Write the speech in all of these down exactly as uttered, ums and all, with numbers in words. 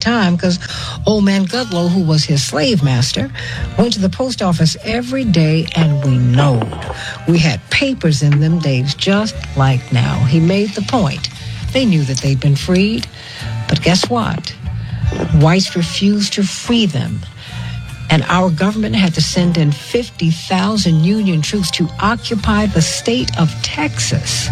time because old man Gudlow, who was his slave master, went to the post office every day and we knowed. We had papers in them days just like now. He made the point. They knew that they'd been freed, but guess what? Whites refused to free them. And our government had to send in fifty thousand Union troops to occupy the state of Texas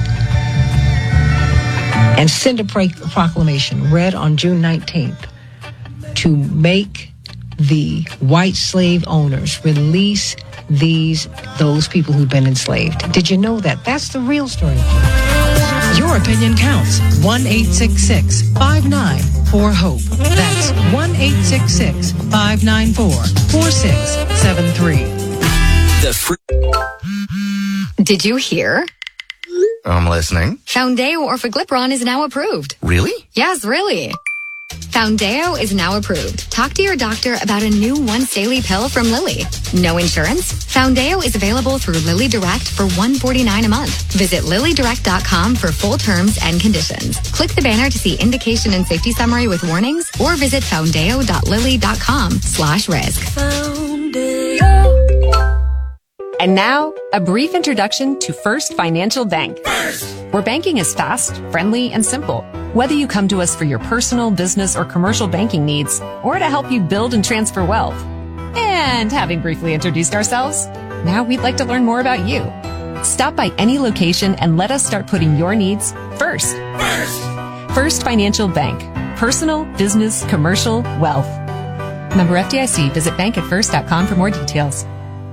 and send a proclamation read on June nineteenth to make the white slave owners release these those people who'd been enslaved. Did you know that? That's the real story. Your opinion counts. one eight six six, five nine four, HOPE. That's one eight six six, five nine four, four six seven three. The free- Did you hear? I'm listening. Foundeo Orforglipron is now approved. Really? Yes, really. Foundeo is now approved. Talk to your doctor about a new once daily pill from Lilly. No insurance? Foundeo is available through Lilly Direct for one hundred forty-nine dollars a month. Visit lilly direct dot com for full terms and conditions. Click the banner to see indication and safety summary with warnings or visit foundeo dot lilly dot com slash risk. Foundeo. And now, a brief introduction to First Financial Bank. First! Where banking is fast, friendly, and simple. Whether you come to us for your personal, business, or commercial banking needs, or to help you build and transfer wealth. And having briefly introduced ourselves, now we'd like to learn more about you. Stop by any location and let us start putting your needs first. First! First Financial Bank. Personal, business, commercial, wealth. Member F D I C. Visit bank at first dot com for more details.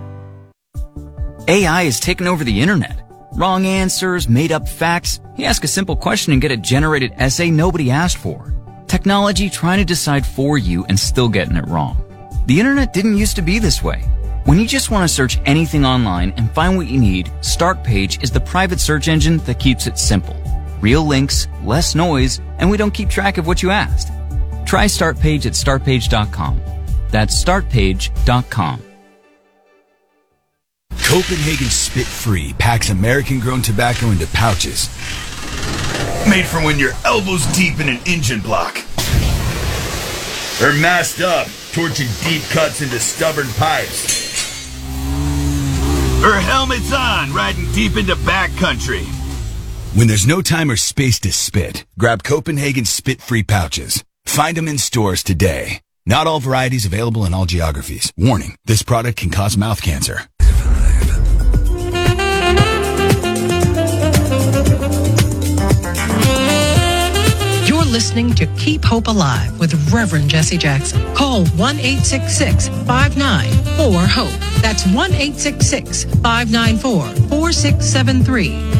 A I has taken over the internet. Wrong answers, made-up facts. You ask a simple question and get a generated essay nobody asked for. Technology trying to decide for you and still getting it wrong. The internet didn't used to be this way. When you just want to search anything online and find what you need, Startpage is the private search engine that keeps it simple. Real links, less noise, and we don't keep track of what you asked. Try Startpage at start page dot com. That's start page dot com. Copenhagen Spit Free packs American-grown tobacco into pouches. Made for when you're elbows deep in an engine block. Or masked up, torching deep cuts into stubborn pipes. Or helmets on, riding deep into backcountry. When there's no time or space to spit, grab Copenhagen Spit Free pouches. Find them in stores today. Not all varieties available in all geographies. Warning, this product can cause mouth cancer. Listening to Keep Hope Alive with Reverend Jesse Jackson. Call one eight six six, five nine four, HOPE. That's one eight six six, five nine four, four six seven three.